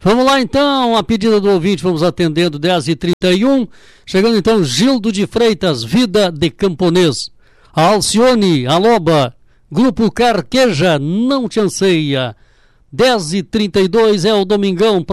Vamos lá então, a pedida do ouvinte, vamos atendendo 10h31, chegando então Gildo de Freitas, Vida de Camponês, a Alcione, a Loba, Grupo Carqueja, Não Te Anseia, 10h32 é o Domingão.